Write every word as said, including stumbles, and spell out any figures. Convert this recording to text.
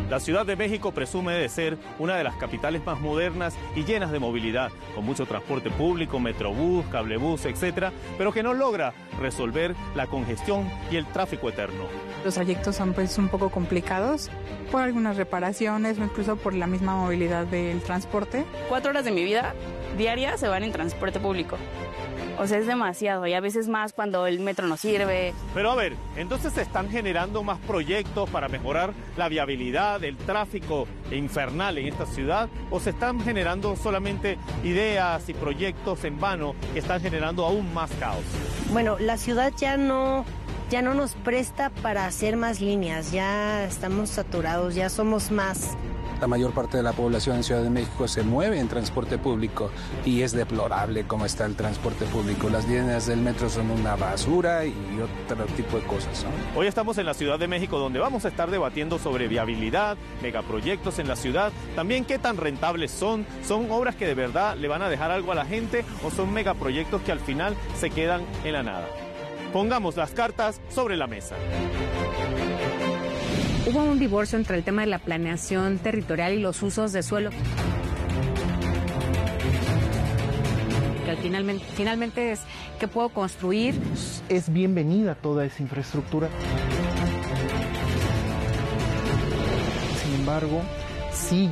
La Ciudad de México presume de ser una de las capitales más modernas y llenas de movilidad, con mucho transporte público, metrobús, cablebús, etcétera, pero que no logra resolver la congestión y el tráfico eterno. Los trayectos son pues un poco complicados por algunas reparaciones o incluso por la misma movilidad del transporte. Cuatro horas de mi vida diaria se van en transporte público. O sea, es demasiado y a veces más cuando el metro no sirve. Pero a ver, entonces se están generando más proyectos para mejorar la viabilidad, el tráfico infernal en esta ciudad, o se están generando solamente ideas y proyectos en vano que están generando aún más caos. Bueno, la ciudad ya no, ya no nos presta para hacer más líneas, ya estamos saturados, ya somos más. La mayor parte de la población en Ciudad de México se mueve en transporte público y es deplorable cómo está el transporte público. Las líneas del metro son una basura y otro tipo de cosas, ¿no? Hoy estamos en la Ciudad de México, donde vamos a estar debatiendo sobre viabilidad, megaproyectos en la ciudad, también qué tan rentables son, son obras que de verdad le van a dejar algo a la gente o son megaproyectos que al final se quedan en la nada. Pongamos las cartas sobre la mesa. Hubo un divorcio entre el tema de la planeación territorial y los usos de suelo. Que finalmente, finalmente es qué puedo construir. Es bienvenida toda esa infraestructura. Sin embargo, sí